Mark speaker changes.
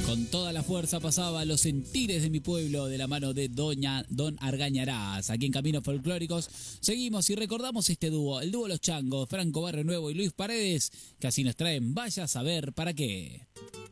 Speaker 1: Con toda la fuerza pasaba Los Sentires de mi pueblo de la mano de Don Argañarás. Aquí en Caminos Folclóricos seguimos y recordamos este dúo, el dúo Los Changos, Franco Barrio Nuevo y Luis Paredes, que así nos traen Vaya a saber para qué.